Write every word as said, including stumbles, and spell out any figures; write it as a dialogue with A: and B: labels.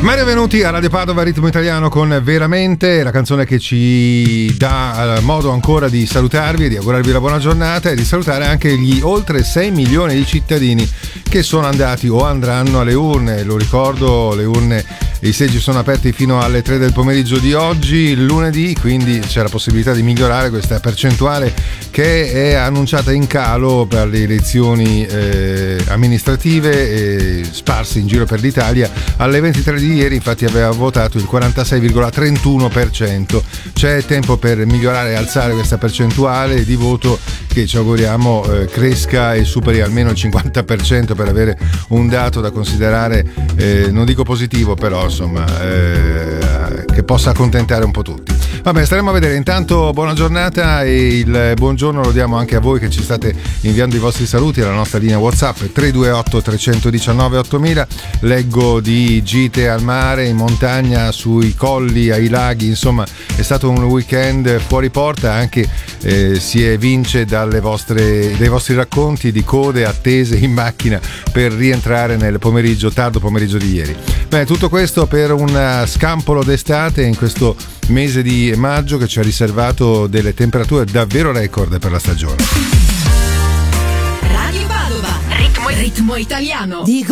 A: Mario Venuti a Radio Padova, Ritmo Italiano con Veramente, la canzone che ci dà modo ancora di salutarvi e di augurarvi la buona giornata e di salutare anche gli oltre sei milioni di cittadini che sono andati o andranno alle urne. Lo ricordo, le urne, i seggi sono aperti fino alle tre del pomeriggio di oggi, lunedì, quindi c'è la possibilità di migliorare questa percentuale che è annunciata in calo per le elezioni eh, amministrative eh, sparse in giro per l'Italia. Alle ventitré di ieri infatti aveva votato il quarantasei virgola trentuno per cento. C'è tempo per migliorare e alzare questa percentuale di voto che ci auguriamo eh, cresca e superi almeno il cinquanta per cento per avere un dato da considerare eh, non dico positivo, però insomma eh, che possa accontentare un po' tutti. Vabbè, staremo a vedere. Intanto buona giornata e il buongiorno lo diamo anche a voi che ci state inviando i vostri saluti alla nostra linea WhatsApp tre due otto tre uno nove ottomila. Leggo di gite al mare, in montagna, sui colli, ai laghi, insomma è stato un weekend fuori porta, anche eh, si evince dalle vostre, dai vostri racconti di code attese in macchina per rientrare nel pomeriggio, tardo pomeriggio di ieri. Beh, tutto questo per un scampolo d'estate in questo mese di maggio che ci ha riservato delle temperature davvero record per la stagione.
B: Radio Padova, ritmo, ritmo italiano. Dico